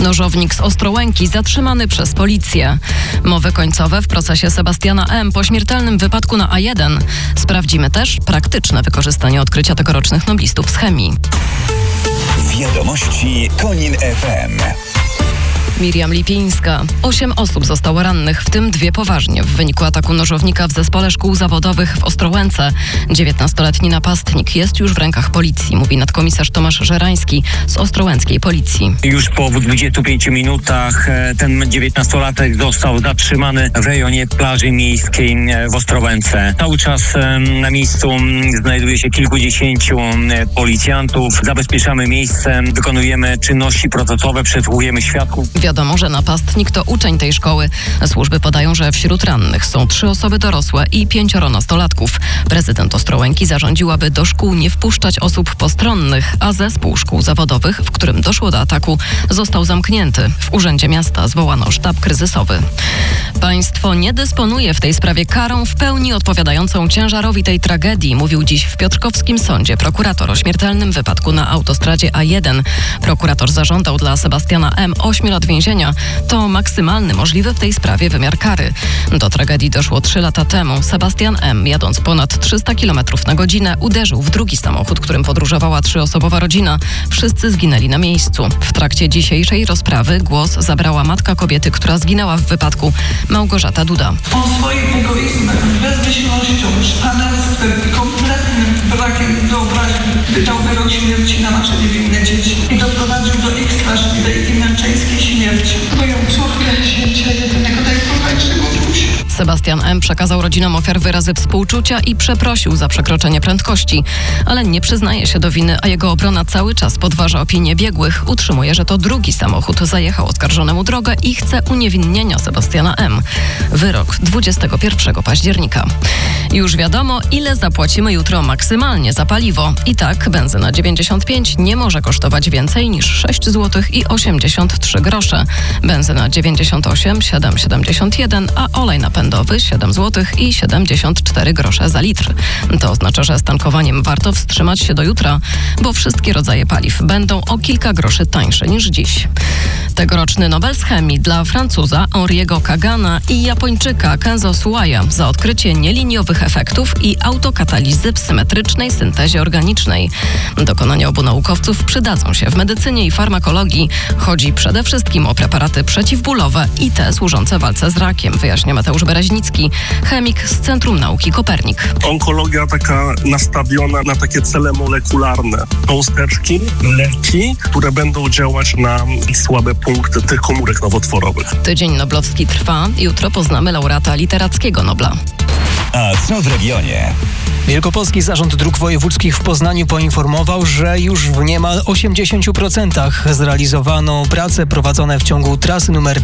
Nożownik z Ostrołęki zatrzymany przez policję. Mowy końcowe w procesie Sebastiana M. po śmiertelnym wypadku na A1. Sprawdzimy też praktyczne wykorzystanie odkrycia tegorocznych noblistów z chemii. Wiadomości Konin FM. Miriam Lipińska. 8 osób zostało rannych, w tym 2 poważnie, w wyniku ataku nożownika w zespole szkół zawodowych w Ostrołęce. 19-letni napastnik jest już w rękach policji, mówi nadkomisarz Tomasz Żerański z ostrołęckiej policji. Już po 25 minutach ten 19-latek został zatrzymany w rejonie plaży miejskiej w Ostrołęce. Cały czas na miejscu znajduje się kilkudziesięciu policjantów. Zabezpieczamy miejsce, wykonujemy czynności procesowe, przesłuchujemy świadków. Wiadomo, że napastnik to uczeń tej szkoły. Służby podają, że wśród rannych są 3 osoby dorosłe i 5 nastolatków. Prezydent Ostrołęki zarządził, aby do szkół nie wpuszczać osób postronnych, a zespół szkół zawodowych, w którym doszło do ataku, został zamknięty. W Urzędzie Miasta zwołano sztab kryzysowy. Państwo nie dysponuje w tej sprawie karą w pełni odpowiadającą ciężarowi tej tragedii, mówił dziś w piotrkowskim sądzie prokurator o śmiertelnym wypadku na autostradzie A1. Prokurator zażądał dla Sebastiana M. 8 lat więzienia. To maksymalny możliwy w tej sprawie wymiar kary. Do tragedii doszło 3 lata temu. Sebastian M., jadąc ponad 300 km na godzinę, uderzył w drugi samochód, którym podróżowała 3-osobowa rodzina. Wszyscy zginęli na miejscu. W trakcie dzisiejszej rozprawy głos zabrała matka kobiety, która zginęła w wypadku, Małgorzata Duda. On swoim egoizmem, bezmyślnością, szpanerstwem i kompletnym brakiem wyobraźni wydał wyrok śmierci na nasze niewinne dzieci i doprowadził do ich straszliwej i męczeńskiej śmierci. Moją córkę, zięcia jedynego najkochańszego Dusia. Sebastian M. przekazał rodzinom ofiar wyrazy współczucia i przeprosił za przekroczenie prędkości, ale nie przyznaje się do winy, a jego obrona cały czas podważa opinię biegłych. Utrzymuje, że to drugi samochód zajechał oskarżonemu drogę i chce uniewinnienia Sebastiana M. Wyrok 21 października. Już wiadomo, ile zapłacimy jutro maksymalnie za paliwo. I tak benzyna 95 nie może kosztować więcej niż 6 zł i 83 grosze. Benzyna 98 7,71, a olej napędowy 7 zł i 74 grosze za litr. To oznacza, że z tankowaniem warto wstrzymać się do jutra, bo wszystkie rodzaje paliw będą o kilka groszy tańsze niż dziś. Tegoroczny Nobel z chemii dla Francuza Henri'ego Kagana i Japończyka Kenzo Suwaya za odkrycie nieliniowych efektów i autokatalizy w symetrycznej syntezie organicznej. Dokonania obu naukowców przydadzą się w medycynie i farmakologii. Chodzi przede wszystkim o preparaty przeciwbólowe i te służące walce z rakiem, wyjaśnia Mateusz Bereźnicki, chemik z Centrum Nauki Kopernik. Onkologia taka nastawiona na takie cele molekularne. Cząsteczki, leki, które będą działać na słabe punkty tych komórek nowotworowych. Tydzień Noblowski trwa. Jutro poznamy laureata literackiego Nobla. A co w regionie? Wielkopolski Zarząd Dróg Wojewódzkich w Poznaniu poinformował, że już w niemal 80% zrealizowano prace prowadzone w ciągu trasy numer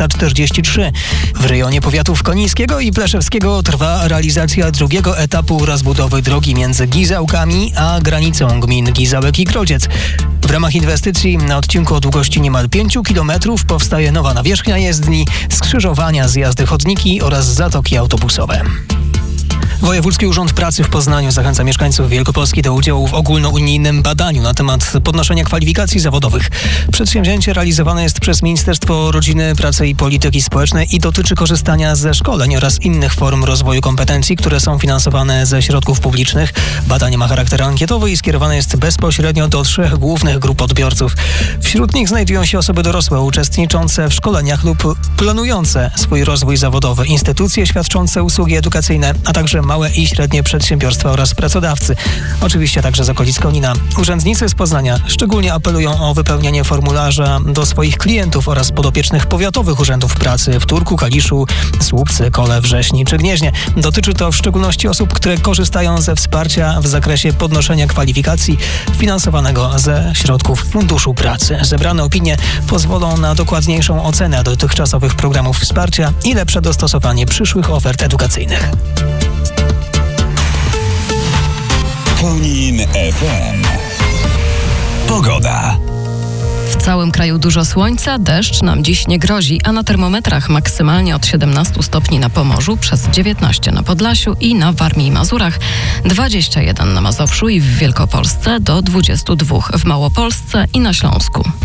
443. W rejonie powiatów konińskiego i pleszewskiego trwa realizacja drugiego etapu rozbudowy drogi między Gizałkami a granicą gmin Gizałek i Grodziec. W ramach inwestycji na odcinku o długości niemal 5 km powstaje nowa nawierzchnia jezdni, skrzyżowania, zjazdy chodniki oraz zatoki autobusowe. Wojewódzki Urząd Pracy w Poznaniu zachęca mieszkańców Wielkopolski do udziału w ogólnounijnym badaniu na temat podnoszenia kwalifikacji zawodowych. Przedsięwzięcie realizowane jest przez Ministerstwo Rodziny, Pracy i Polityki Społecznej i dotyczy korzystania ze szkoleń oraz innych form rozwoju kompetencji, które są finansowane ze środków publicznych. Badanie ma charakter ankietowy i skierowane jest bezpośrednio do 3 głównych grup odbiorców. Wśród nich znajdują się osoby dorosłe uczestniczące w szkoleniach lub planujące swój rozwój zawodowy, instytucje świadczące usługi edukacyjne, a także małe i średnie przedsiębiorstwa oraz pracodawcy. Oczywiście także z okolic Konina. Urzędnicy z Poznania szczególnie apelują o wypełnienie formularza do swoich klientów oraz podopiecznych powiatowych urzędów pracy w Turku, Kaliszu, Słupcy, Kole, Wrześni czy Gnieźnie. Dotyczy to w szczególności osób, które korzystają ze wsparcia w zakresie podnoszenia kwalifikacji finansowanego ze środków Funduszu Pracy. Zebrane opinie pozwolą na dokładniejszą ocenę dotychczasowych programów wsparcia i lepsze dostosowanie przyszłych ofert edukacyjnych. Konin FM. Pogoda. W całym kraju dużo słońca, deszcz nam dziś nie grozi, a na termometrach maksymalnie od 17 stopni na Pomorzu, przez 19 na Podlasiu i na Warmii i Mazurach, 21 na Mazowszu i w Wielkopolsce, do 22 w Małopolsce i na Śląsku.